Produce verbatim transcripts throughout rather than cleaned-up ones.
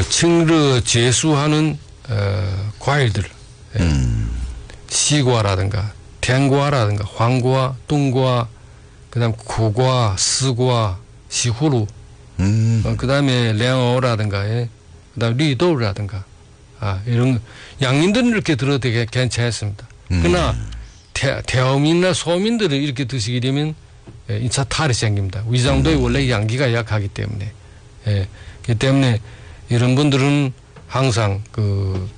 칭르 제수하는 어, 과일들, 음. 시과라든가 탱과라든가 황과, 똥과, 그다음 구과, 스과, 시후루, 음. 어, 그다음에 랭어라든가, 예, 그다음 리도라든가, 아 이런 양민들은 이렇게 들어도 되게 괜찮습니다. 음. 그러나 태, 태어민이나 소민들을 이렇게 드시게 되면 예, 인차 탈이 생깁니다. 위장도에 음. 원래 양기가 약하기 때문에, 예, 그렇기 때문에 이런 분들은 항상 그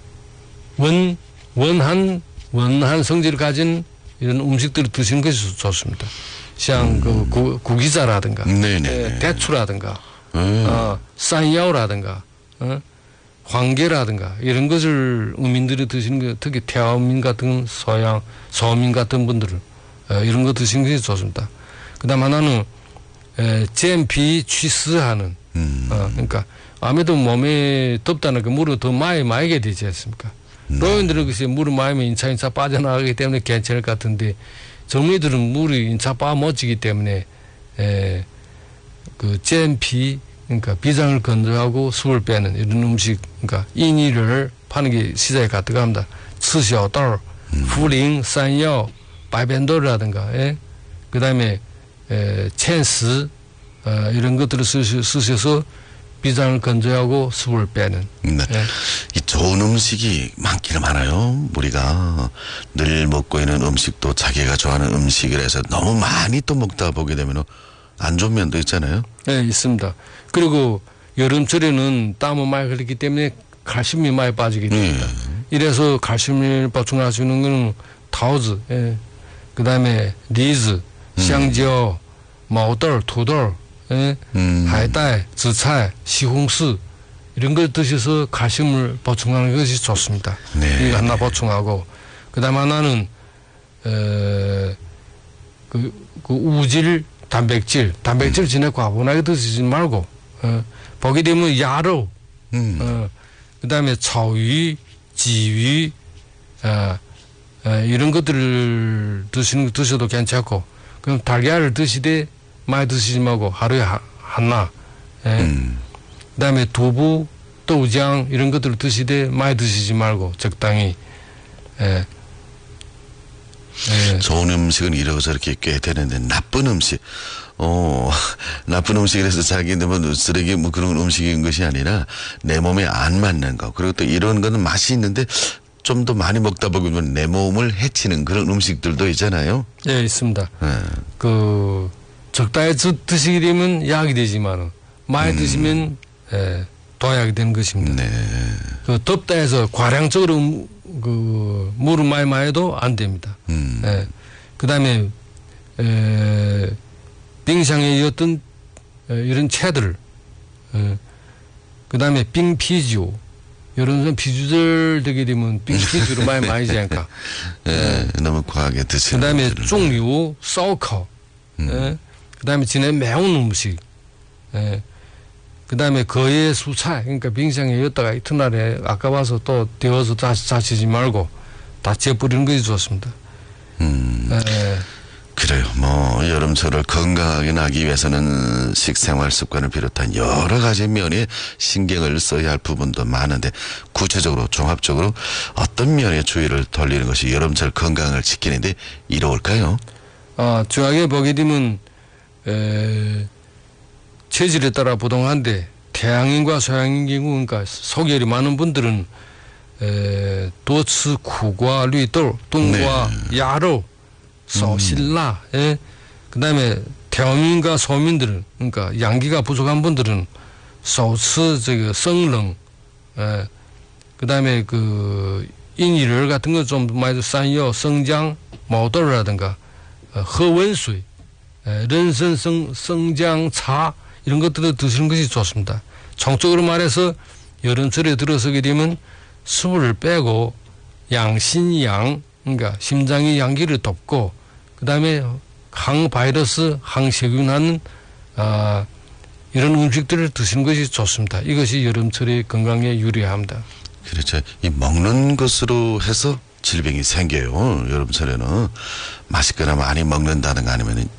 원, 원한, 원한 성질을 가진 이런 음식들을 드시는 것이 좋습니다.像 음. 그 구, 구기자라든가, 예, 대추라든가, 음. 어, 쌀야오라든가, 어, 황계라든가 이런 것을 어민들이 드시는 게 특히 태어민 같은 서양, 서민 같은 분들은 어, 이런 거 드시는 것이 좋습니다. 그다음 하나는 에, 잼피 취스하는, 음. 어, 그러니까 아무래도 몸에 덥다는 그 물을 더 많이 마시게 되지 않습니까? 네. 노인들은 글쎄 물을 마시면 인차인차 빠져나가기 때문에 괜찮을 것 같은데 젊은이들은 물이 인차 빠먹지기 때문에 에, 그 잼피, 그러니까 비장을 건조하고 수를 빼는 이런 음식, 그러니까 인이를 파는 게 시장에 가득합니다. 츠샤오豆, 후링, 산야오, 바이벤도라든가, 예? 그 다음에 첸스, 어, 이런 것들을 쓰시, 쓰셔서 비장을 건조하고 수분을 빼는. 네. 예. 이 좋은 음식이 많기는 많아요. 우리가 늘 먹고 있는 음식도 자기가 좋아하는 음식을 해서 너무 많이 또 먹다 보게 되면 안 좋은 면도 있잖아요. 네, 있습니다. 그리고 여름철에는 땀을 많이 흘리기 때문에 칼슘이 많이 빠지게 됩니다. 음. 이래서 칼슘을 보충할 수 있는 거는 타오즈, 예. 그 다음에 리즈,香蕉, 마오돌, 토돌, 예? 음. 하이다이, 즈차이, 시홍스 이런 걸 드셔서 칼슘을 보충하는 것이 좋습니다. 네. 이거 하나 보충하고, 그 다음 하나는 에, 그, 그 우질, 단백질, 단백질 음. 진짜 과분하게 드시지 말고, 어, 보게 되면 야로, 음. 어, 그 다음에草鱼, 지위, 어, 어, 이런 것들을 드시는 거 드셔도 괜찮고, 그럼 달걀을 드시되 많이 드시지 말고 하루에 하, 하나, 예. 음. 그 다음에 두부,豆浆 이런 것들을 드시되 많이 드시지 말고 적당히, 예. 예. 좋은 음식은 이러저렇게 꽤 되는데 나쁜 음식, 어 나쁜 음식이라서 자기들 뭐 쓰레기 뭐 그런 음식인 것이 아니라 내 몸에 안 맞는 거, 그리고 또 이런 거는 맛이 있는데 좀 더 많이 먹다 보면 내 몸을 해치는 그런 음식들도 있잖아요. 예, 있습니다. 예. 그 적당히 드시게 되면 약이 되지만 많이 음. 드시면 예, 도약이 되는 것입니다. 네. 그 덥다 해서 과량적으로 그 물을 많이 마셔도 안 됩니다. 음. 예. 그 다음에冰箱에 어떤 이런 채들, 예. 그 다음에冰啤酒, 이런 비주절 되게 되면 빙피주로 많이 마시지 않을까. 예, 예. 너무 과하게 드시는. 그 다음에 쫑류,烧烤, 음. 예. 그 다음에 진해 매운 음식, 예. 그 다음에 거의 수차, 그러니까 빙상에 였다가 이튿날에 아까워서 또 데워서 다시 자치지 말고 다 재뿌리는 것이 좋습니다. 음. 예. 그래요. 뭐 여름철을 건강하게 나기 위해서는 식생활 습관을 비롯한 여러 가지 면에 신경을 써야 할 부분도 많은데 구체적으로 종합적으로 어떤 면에 주의를 돌리는 것이 여름철 건강을 지키는데 이로울까요? 아, 중하게 보게 되면 에, 체질에 따라 부동한데 태양인과 소양인 경우, 그러니까 소결이 많은 분들은 에, 도츠, 쿠과, 류돌, 똥과, 네. 야로, 소신라, 음. 예. 그 다음에 태어민과 소민들은, 그러니까 양기가 부족한 분들은 소츠, 저기 성능, 예. 그 다음에 그 인이를 같은 거 좀 많이 산요, 성장, 모돌라든가 허원수이, 른선 성, 성장차 이런 것들을 드시는 것이 좋습니다. 총적으로 말해서 여름철에 들어서게 되면 수분을 빼고 양신양, 그러니까 심장의 양기를 돕고 그 다음에 항바이러스, 항세균하는 아, 이런 음식들을 드시는 것이 좋습니다. 이것이 여름철의 건강에 유리합니다. 그렇죠. 이 먹는 것으로 해서 질병이 생겨요. 여름철에는 맛있거나 많이 먹는다든가 아니면